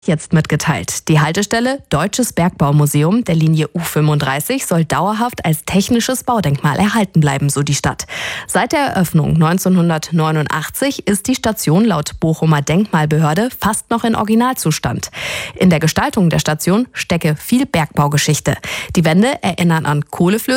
Jetzt mitgeteilt. Die Haltestelle Deutsches Bergbaumuseum der Linie U35 soll dauerhaft als technisches Baudenkmal erhalten bleiben, so die Stadt. Seit der Eröffnung 1989 ist die Station laut Bochumer Denkmalbehörde fast noch in Originalzustand. In der Gestaltung der Station stecke viel Bergbaugeschichte. Die Wände erinnern an Kohleflöze